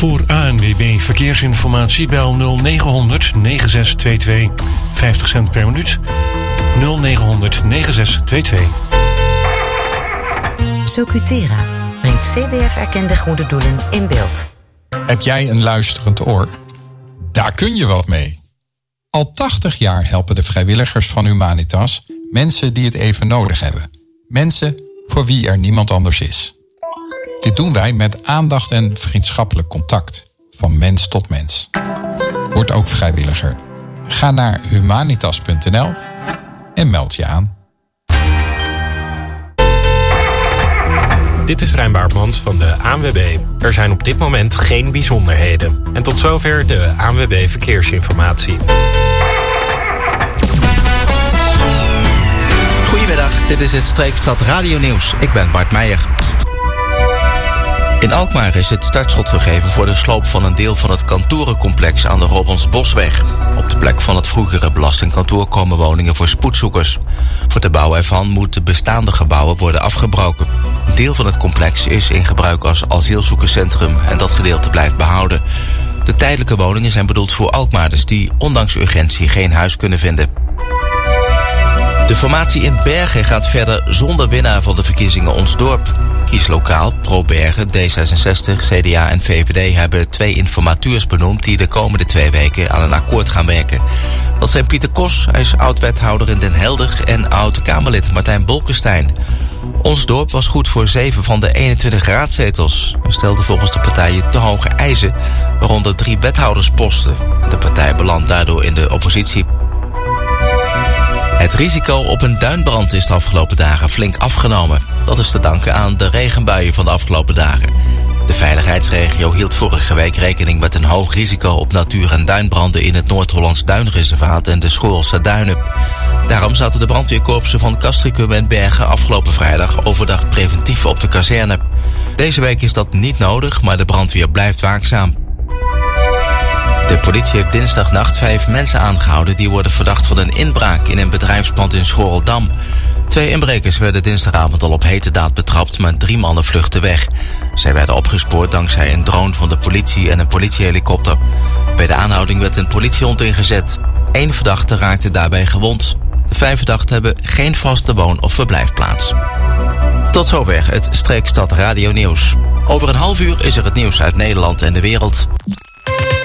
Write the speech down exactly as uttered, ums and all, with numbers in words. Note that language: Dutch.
Voor A N W B Verkeersinformatie bel nul negen negen zes twee twee vijftig cent per minuut. nul negen negen zes twee twee. Socutera brengt C B F-erkende goede doelen in beeld. Heb jij een luisterend oor? Daar kun je wat mee. Al tachtig jaar helpen de vrijwilligers van Humanitas mensen die het even nodig hebben. Mensen voor wie er niemand anders is. Dit doen wij met aandacht en vriendschappelijk contact. Van mens tot mens. Word ook vrijwilliger. Ga naar humanitas punt n l en meld je aan. Dit is Rijn Baartmans van de A N W B. Er zijn op dit moment geen bijzonderheden. En tot zover de A N W B Verkeersinformatie. Goedemiddag, dit is het Streekstad Radio Nieuws. Ik ben Bart Meijer. In Alkmaar is het startschot gegeven voor de sloop van een deel van het kantorencomplex aan de Robonsbosweg. Op de plek van het vroegere belastingkantoor komen woningen voor spoedzoekers. Voor de bouw ervan moeten bestaande gebouwen worden afgebroken. Een deel van het complex is in gebruik als asielzoekerscentrum en dat gedeelte blijft behouden. De tijdelijke woningen zijn bedoeld voor Alkmaarders die ondanks urgentie geen huis kunnen vinden. De formatie in Bergen gaat verder zonder winnaar van de verkiezingen Ons Dorp. Kieslokaal, Pro Bergen, D zesenzestig, C D A en V V D hebben twee informateurs benoemd die de komende twee weken aan een akkoord gaan werken. Dat zijn Pieter Kos, hij is oud-wethouder in Den Helder, en oud-Kamerlid Martijn Bolkestein. Ons Dorp was goed voor zeven van de eenentwintig raadzetels. Er stelde volgens de partijen te hoge eisen, waaronder drie wethoudersposten. De partij belandt daardoor in de oppositie. Het risico op een duinbrand is de afgelopen dagen flink afgenomen. Dat is te danken aan de regenbuien van de afgelopen dagen. De veiligheidsregio hield vorige week rekening met een hoog risico op natuur- en duinbranden in het Noord-Hollands Duinreservaat en de Schoorlse Duinen. Daarom zaten de brandweerkorpsen van Castricum en Bergen afgelopen vrijdag overdag preventief op de kazerne. Deze week is dat niet nodig, maar de brandweer blijft waakzaam. De politie heeft dinsdagnacht vijf mensen aangehouden die worden verdacht van een inbraak in een bedrijfspand in Schorldam. Twee inbrekers werden dinsdagavond al op hete daad betrapt, maar drie mannen vluchtten weg. Zij werden opgespoord dankzij een drone van de politie en een politiehelikopter. Bij de aanhouding werd een politiehond ingezet. Eén verdachte raakte daarbij gewond. De vijf verdachten hebben geen vaste woon- of verblijfplaats. Tot zover het Streekstad Radio Nieuws. Over een half uur is er het nieuws uit Nederland en de wereld.